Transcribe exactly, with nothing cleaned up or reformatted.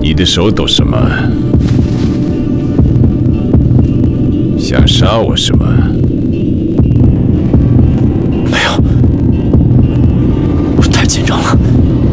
你的手抖什么？想杀我是吗？